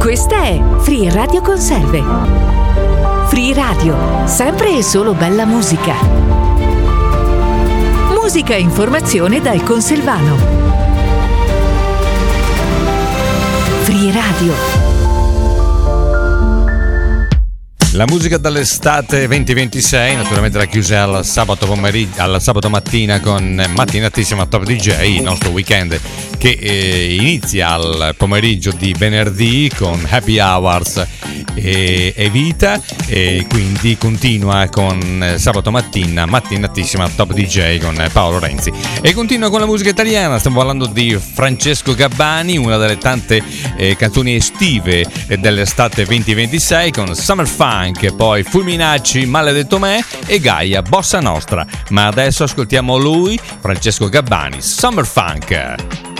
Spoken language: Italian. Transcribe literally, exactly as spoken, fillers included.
Questa è Free Radio Conserve. Free Radio, sempre e solo bella musica. Musica e informazione dal Conselvano. Free Radio. La musica dall'estate venti ventisei, naturalmente la chiusa al sabato pomeriggio, al sabato mattina con Mattinatissima Top D J, il nostro weekend che eh, inizia al pomeriggio di venerdì con Happy Hours e, e Vita, e quindi continua con eh, sabato mattina Mattinatissima Top D J con Paolo Renzi, e continua con la musica italiana. Stiamo parlando di Francesco Gabbani, una delle tante eh, canzoni estive dell'estate venti ventisei con Summer Funk, poi Fulminacci, Maledetto Me e Gaia, Bossa Nostra. Ma adesso ascoltiamo lui, Francesco Gabbani, Summer Funk.